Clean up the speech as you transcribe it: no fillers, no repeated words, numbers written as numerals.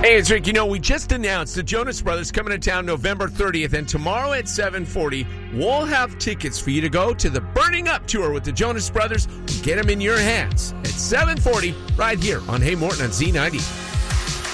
Hey, it's Rick. You know, we just announced the Jonas Brothers coming to town November 30th, and tomorrow at 7:40, we'll have tickets for you to go to the Burning Up Tour with the Jonas Brothers. Get them in your hands at 7:40 right here on Hey Morton on Z90.